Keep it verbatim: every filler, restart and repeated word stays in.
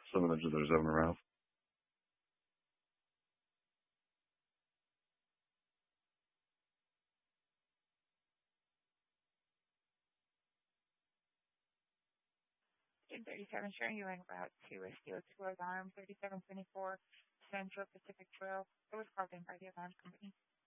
Some of the others zoning around. In thirty-seven, showing you en route to a steel two alarm, thirty-seven twenty-four Central Pacific Trail. It was called in by the alarm company.